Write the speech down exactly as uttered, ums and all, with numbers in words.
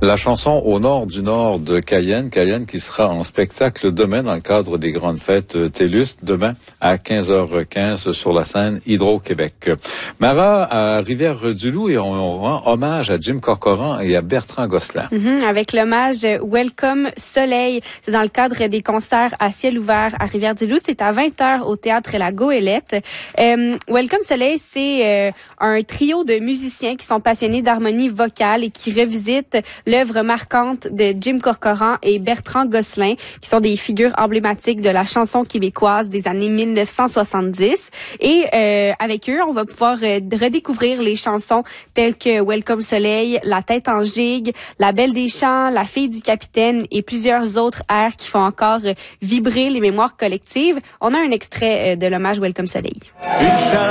La chanson Au nord du nord de Cayenne, Cayenne qui sera en spectacle demain dans le cadre des grandes fêtes TELUS, demain à quinze heures quinze sur la scène Hydro-Québec. Mara, à Rivière-du-Loup, et on, on rend hommage à Jim Corcoran et à Bertrand Gosselin. Mm-hmm, avec l'hommage Welcome Soleil. C'est dans le cadre des concerts à ciel ouvert à Rivière-du-Loup. C'est à vingt heures au théâtre La Goélette. Euh, Welcome Soleil, c'est euh, un trio de musiciens qui sont passionnés d'harmonie vocale et qui revisitent l'œuvre marquante de Jim Corcoran et Bertrand Gosselin, qui sont des figures emblématiques de la chanson québécoise des années mille neuf cent soixante-dix. Et euh, avec eux, on va pouvoir euh, redécouvrir les chansons telles que Welcome Soleil, La tête en gigue, La belle des champs, La fille du capitaine et plusieurs autres airs qui font encore euh, vibrer les mémoires collectives. On a un extrait euh, de l'hommage Welcome Soleil.